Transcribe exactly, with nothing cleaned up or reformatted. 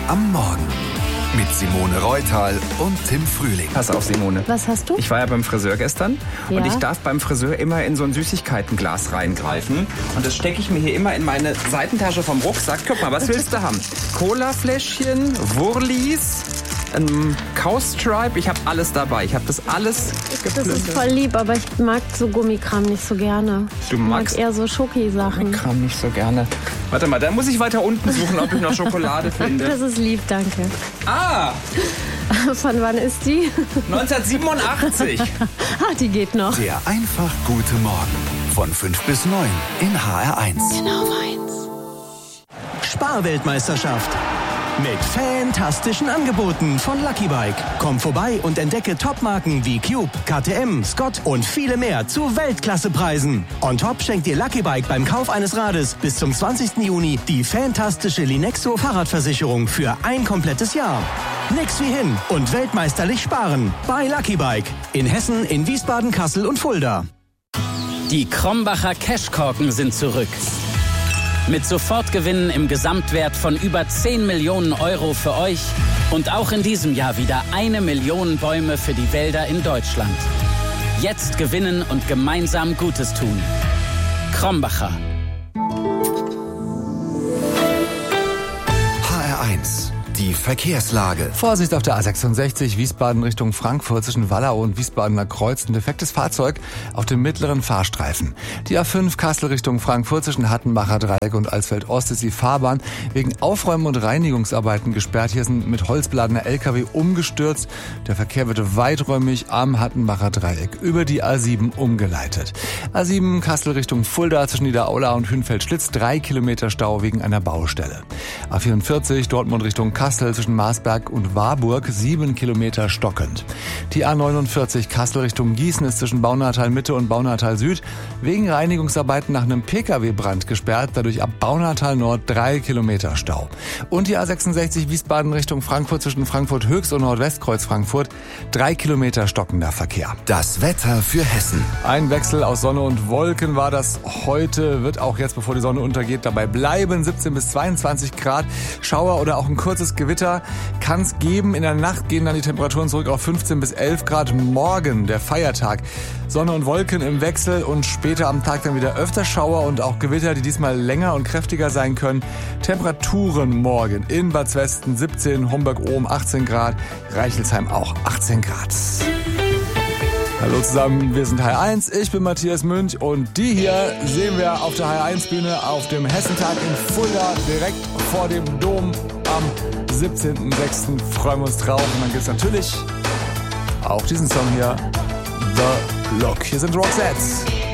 am Morgen. Mit Simone Reutal und Tim Frühling. Pass auf, Simone. Was hast du? Ich war ja beim Friseur gestern Ja. und ich darf beim Friseur immer in so ein Süßigkeitenglas reingreifen. Und das stecke ich mir hier immer in meine Seitentasche vom Rucksack. Guck mal, was willst du haben? Colafläschchen, Wurlis, ein Cowstripe. Ich habe alles dabei. Ich habe das alles Das geplündert. ist voll lieb, aber ich mag so Gummikram nicht so gerne. Du Ich magst mag eher so Schoki-Sachen. Kram nicht so gerne. Warte mal, da muss ich weiter unten suchen, ob ich noch Schokolade finde. Das ist lieb, danke. Ah, Von wann ist die? neunzehnhundertsiebenundachtzig. Ah, die geht noch. Der einfach gute Morgen. Von fünf bis neun in H R eins. Genau meins. Sparweltmeisterschaft. Mit fantastischen Angeboten von Lucky Bike. Komm vorbei und entdecke Topmarken wie Cube, K T M, Scott und viele mehr zu Weltklassepreisen. On top schenkt dir Lucky Bike beim Kauf eines Rades bis zum zwanzigsten Juni die fantastische Linexo Fahrradversicherung für ein komplettes Jahr. Nix wie hin und weltmeisterlich sparen bei Lucky Bike. In Hessen, in Wiesbaden, Kassel und Fulda. Die Krombacher Cashkorken sind zurück. Mit Sofortgewinnen im Gesamtwert von über zehn Millionen Euro für euch und auch in diesem Jahr wieder eine Million Bäume für die Wälder in Deutschland. Jetzt gewinnen und gemeinsam Gutes tun. Krombacher. H R eins. Die Verkehrslage. Vorsicht auf der A sechsundsechzig Wiesbaden Richtung Frankfurt zwischen Wallau und Wiesbadener Kreuz. Ein defektes Fahrzeug auf dem mittleren Fahrstreifen. Die A fünf Kassel Richtung Frankfurt zwischen Hattenbacher Dreieck und Alsfeld Ost ist die Fahrbahn wegen Aufräumen und Reinigungsarbeiten gesperrt. Hier sind mit Holz beladener L K W umgestürzt. Der Verkehr wird weiträumig am Hattenbacher Dreieck über die A sieben umgeleitet. A sieben Kassel Richtung Fulda zwischen Niederaula und Hünfeld-Schlitz. Drei Kilometer Stau wegen einer Baustelle. A vierundvierzig Dortmund Richtung Kassel zwischen Marsberg und Warburg, sieben Kilometer stockend. Die A neunundvierzig Kassel Richtung Gießen ist zwischen Baunatal Mitte und Baunatal Süd wegen Reinigungsarbeiten nach einem Pkw-Brand gesperrt, dadurch ab Baunatal Nord drei Kilometer Stau. Und die A sechsundsechzig Wiesbaden Richtung Frankfurt zwischen Frankfurt Höchst und Nordwestkreuz Frankfurt, drei Kilometer stockender Verkehr. Das Wetter für Hessen. Ein Wechsel aus Sonne und Wolken war das heute, wird auch jetzt, bevor die Sonne untergeht, dabei bleiben. siebzehn bis zweiundzwanzig Grad, Schauer oder auch ein kurzes Gewitter kann es geben. In der Nacht gehen dann die Temperaturen zurück auf fünfzehn bis elf Grad. Morgen, der Feiertag, Sonne und Wolken im Wechsel und später am Tag dann wieder öfter Schauer und auch Gewitter, die diesmal länger und kräftiger sein können. Temperaturen morgen in Bad Zwesten siebzehn, Homburg-Ohm achtzehn Grad, Reichelsheim auch achtzehn Grad. Hallo zusammen, wir sind H R eins, ich bin Matthias Münch und die hier sehen wir auf der H R eins Bühne auf dem Hessentag in Fulda, direkt vor dem Dom am siebzehnten sechsten Freuen wir uns drauf und dann gibt's natürlich auch diesen Song hier, The Look. Hier sind Roxette.